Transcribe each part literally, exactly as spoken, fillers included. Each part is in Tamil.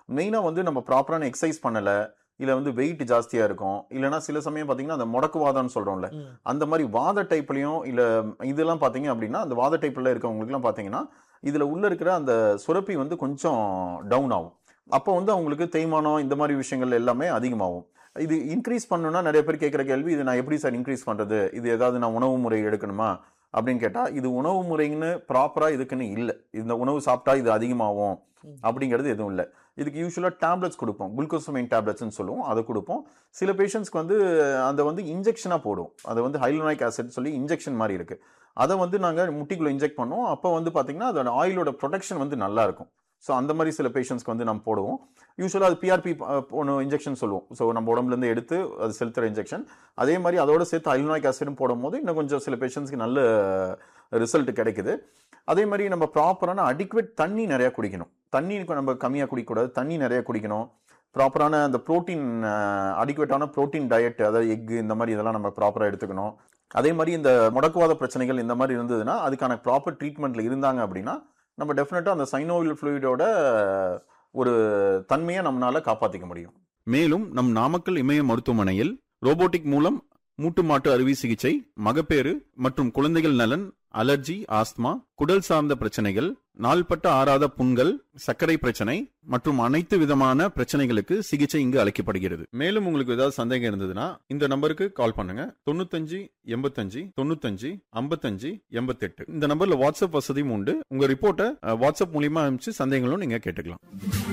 மெயினா வந்து நம்ம ப்ராப்பரான எக்ஸசைஸ் பண்ணல, இல்ல வந்து வெயிட் ஜாஸ்தியா இருக்கும், இல்லனா சில சமயம் பாத்தீங்கன்னா அந்த முடக்குவாதம்னு சொல்றோம்ல, அந்த மாதிரி வாத டைப்லயும் இல்ல இதெல்லாம் பாத்தீங்க அப்படின்னா அந்த வாத டைப்ல இருக்கவங்களுக்கு எல்லாம் பாத்தீங்கன்னா இதுல உள்ள இருக்கிற அந்த சுரப்பி வந்து கொஞ்சம் டவுன் ஆகும். அப்போ வந்து அவங்களுக்கு தேய்மானம் இந்த மாதிரி விஷயங்கள் எல்லாமே அதிகமாகும். இது இன்க்ரீஸ் பண்ணணும்னா நிறைய பேர் கேட்கிற கேள்வி, இது நான் எப்படி சார் இன்க்ரீஸ் பண்றது, இது ஏதாவது நான் உணவு முறை எடுக்கணுமா அப்படின்னு கேட்டா, இது உணவு முறைன்னு ப்ராப்பரா இதுக்குன்னு இல்லை. இந்த உணவு சாப்பிட்டா இது அதிகமாகும் அப்படிங்கிறது எதுவும் இல்லை. இதுக்கு யூஸ்வலா டேப்லெட்ஸ் கொடுப்போம், குளுக்கோசமைன் டேப்லெட்ஸ்னு சொல்லுவோம், அதை கொடுப்போம். சில பேஷண்ட்ஸ்க்கு வந்து அதை வந்து இன்ஜெக்ஷனா போடுவோம். அதை வந்து ஹைலூரோனிக் ஆசிட் சொல்லி இன்ஜெக்ஷன் மாதிரி இருக்கு, அதை வந்து நாங்கள் முட்டிக்குள்ள இன்ஜெக்ட் பண்ணுவோம். அப்போ வந்து பார்த்தீங்கன்னா அதோட ஆயிலோட ப்ரொடெக்ஷன் வந்து நல்லா இருக்கும். ஸோ அந்த மாதிரி சில பேஷண்ட்ஸ்க்கு வந்து நம்ம போடுவோம். யூஸ்வலாக அது பிஆர்பி ஒன்று இன்ஜெக்ஷன் சொல்லுவோம். ஸோ நம்ம உடம்புலேருந்து எடுத்து அது செலுத்துகிற இன்ஜெக்ஷன். அதே மாதிரி அதோட சேர்த்து ஹைலூரோனிக் ஆசிடும் போடும் போது இன்னும் கொஞ்சம் சில பேஷண்ட்ஸ்க்கு நல்ல ரிசல்ட் கிடைக்குது. அதே மாதிரி நம்ம ப்ராப்பரான அடிக்குவேட் தண்ணி நிறையா குடிக்கணும். தண்ணி நம்ம கம்மியாக குடிக்கக்கூடாது, தண்ணி நிறைய குடிக்கணும். ப்ராப்பரான அந்த ப்ரோட்டீன், அடிக்குவேட்டான ப்ரோட்டீன் டயட், அதாவது எக்கு இந்த மாதிரி இதெல்லாம் நம்ம ப்ராப்பராக எடுத்துக்கணும். அதே மாதிரி இந்த முடக்குவாத பிரச்சனைகள் இந்த மாதிரி இருந்ததுன்னா அதுக்கான ப்ராப்பர் ட்ரீட்மெண்ட்ல இருந்தாங்க அப்படின்னா நம்ம டெஃபினட்டா அந்த சைனோவியல் ஃப்ளூயிடோட ஒரு தன்மையை நம்மளால காப்பாற்றிக்க முடியும். மேலும் நம் நாமக்கல் இமய மருத்துவமனையில் ரோபோட்டிக் மூலம் மூட்டு மாட்டு அறுவை சிகிச்சை, மகப்பேறு மற்றும் குழந்தைகள் நலன், அலர்ஜி, ஆஸ்துமா, குடல் சார்ந்த பிரச்சனைகள், நாள்பட்ட ஆறாத புண்கள், சர்க்கரை பிரச்சனை மற்றும் அனைத்து விதமான பிரச்சனைகளுக்கு சிகிச்சை இங்கு அளிக்கப்படுகிறது. மேலும் உங்களுக்கு ஏதாவது சந்தேகம் இருந்ததுன்னா இந்த நம்பருக்கு கால் பண்ணுங்க. தொண்ணூத்தஞ்சு எண்பத்தஞ்சு தொண்ணூத்தஞ்சு ஐம்பத்தஞ்சு எண்பத்தெட்டு. இந்த நம்பர்ல வாட்ஸ்அப் வசதியும் உண்டு. உங்க ரிப்போர்ட்டை வாட்ஸ்அப் மூலியமா அனுப்பிச்சு சந்தேகங்களும் நீங்க கேட்டுக்கலாம்.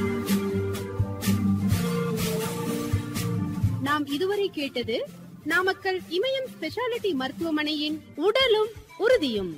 நாம் இதுவரை கேட்டது நாமக்கல் இமயம் ஸ்பெஷாலிட்டி மருத்துவமனையின் உடலும் உறுதியும்.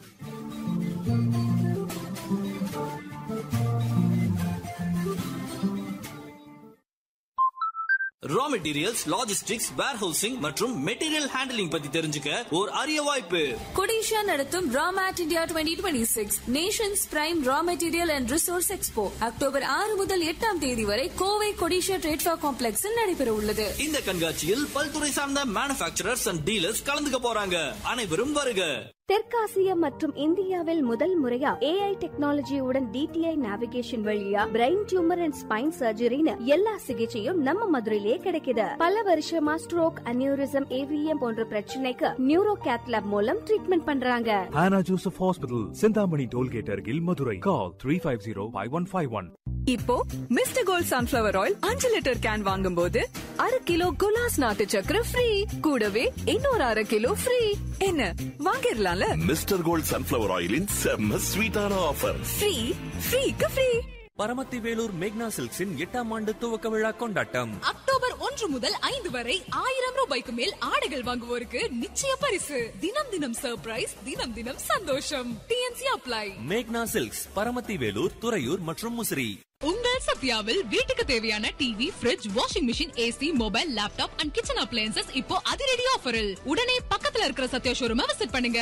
ரா மெட்டீரியல்ஸ், லாஜிஸ்டிக்ஸ், வேர்ஹவுசிங் மற்றும் மெட்டீரியல் ஹேண்டலிங் பத்தி தெரிஞ்சுக்க ஒரு அரிய வாய்ப்பு. கொடிஷா நடத்தும் ராமேட் India twenty twenty six Nations prime raw material and resource expo October ஆறு முதல் எட்டாம் தேதி வரை கோவை கொடிஷா ட்ரேட்ஃபா காம்ப்ளெக்ஸில் நடைபெற உள்ளது. இந்த கண்காட்சியில் பல்துறை சார்ந்த மேனுபேக்சரர்ஸ் அண்ட் டீலர்ஸ் கலந்துக்க போறாங்க. அனைவரும் வருக. தெற்காசியா மற்றும் இந்தியாவில் முதல் முறையா ஏஐ டெக்னாலஜியுடன் டிடிஐ நேவிகேஷன் வழியா பிரெயின் டியூமர் அண்ட் ஸ்பைன் சர்ஜரின்னு எல்லா சிகிச்சையும் நம்ம மதுரையிலே கிடைக்குது. பல வருஷமா ஸ்ட்ரோக், அனியூரிசம், ஏவிஎம் போன்ற பிரச்சனைக்கு நியூரோ கேத்லாப் மூலம் ட்ரீட்மெண்ட் பண்றாங்க. Hannah Joseph Hospital, Chintamani tollgate அருகில், மதுரை. கால் three five zero five one five one. இப்போ மிஸ்டர் கோல்ட் சன்ஃபிளவர் ஆயில் அஞ்சு லிட்டர் கேன் வாங்கும் போது அரை கிலோ குலாஸ் நாட்டு சக்கரை ஃப்ரீ, கூடவே இன்னொரு அரை கிலோ ஃப்ரீ. என்ன வாங்கிடலாம்ல? மிஸ்டர் கோல்ட் சன்ஃபிளவர் ஆயிலின் செம்ம ஸ்வீட்டான offer. Free ஃப்ரீக்கு free. Paramathi Vellore மேக்னா சில்க்ஸின் எட்டாம் ஆண்டு துவக்க விழா கொண்டாட்டம் அக்டோபர் ஒன்று முதல் ஐந்து வரை ஆயிரம் ரூபாய்க்கு மேல் ஆடைகள் வாங்குவோருக்கு நிச்சய பரிசு. தினம் தினம் சர்ப்ரைஸ், தினம் தினம் சந்தோஷம். DNC apply. மேக்னா சில்க்ஸ், பரமத்தி வேலூர், துறையூர் மற்றும் முசிறி. உங்கள் சத்யாவில் வீட்டுக்கு தேவையான TV, fridge, washing machine, AC, mobile, laptop and kitchen appliances இப்போ அதிரடி ஆஃபரில். உடனே பக்கத்துல இருக்கிற சத்யா ஷோரூமை விசிட் பண்ணுங்க.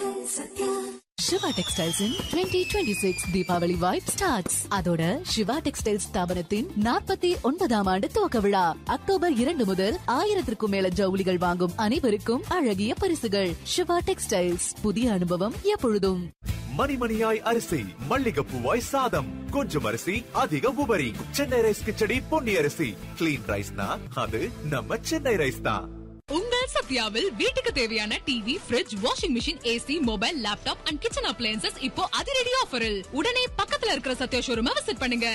Siva textiles twenty twenty six Deepavali vibe starts. அதோட சிவா டெக்ஸ்டைல்ஸ் ஸ்தாபனத்தின் நாற்பத்தி ஒன்பதாம் ஆண்டு துவக்க விழா அக்டோபர் இரண்டு முதல் ஆயிரத்திற்கும் மேல ஜவுளிகள் வாங்கும் அனைவருக்கும் அழகிய பரிசுகள். சிவா டெக்ஸ்டைல்ஸ், புதிய அனுபவம் எப்பொழுதும். மணிமணியாய் அரிசி, மல்லிகைப்பூவாய் சாதம், கொஞ்சம் அரிசி அதிக உபரி. சென்னை ரைஸ் கிச்சடி பொன்னி அரிசி. கிளீன் ரைஸ்னா அது நம்ம சென்னை ரைஸ் தான். உங்கள் சத்யாவில் வீட்டுக்கு தேவையான TV, fridge, washing machine, AC, mobile, laptop and kitchen appliances இப்போ அதிரடி ஆஃபரில். உடனே பக்கத்துல இருக்கிற சத்யா ஷோரூமை விசிட் பண்ணுங்க.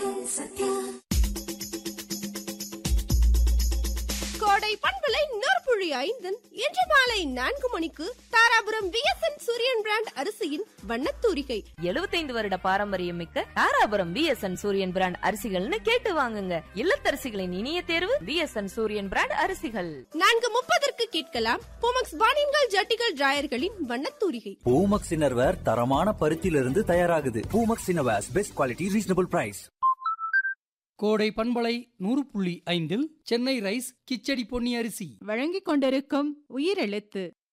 கோடை பண்பலை நற்புழி ஐந்தன் இன்று மாலை நான்கு மணிக்கு தாராபுரம் விஎஸ்என் சூரியன் பிராண்ட் அரிசியின் வண்ணத்தூரிகை. எழுபத்தைந்து வருட பாரம்பரியம் மிக்க தாராபுரம் விஎஸ்என் சூரியன் பிராண்ட் அரிசிகள்னு கேட்டு வாங்குங்க. இல்லத்தரசிகளின் இனிய தேர்வு விஎஸ்என் சூரியன் பிராண்ட் அரிசிகள். நான்கு முப்பதற்கு கேட்கலாம் பூமக்ஸ் பானின்கள் ஜட்டிகள் டிராயர்களின் வண்ணத்தூரிகை. பூமக்ஸ் இன்னர்வேர் தரமான பருத்தியிலிருந்து தயாராகுது. Poomex innerwears best quality, reasonable price. கோடை பண்பலை நூறு புள்ளி ஐந்தில் சென்னை ரைஸ் கிச்சடி பொன்னி அரிசி வழங்கிக் கொண்டிருக்கும் உயிரெழுத்து.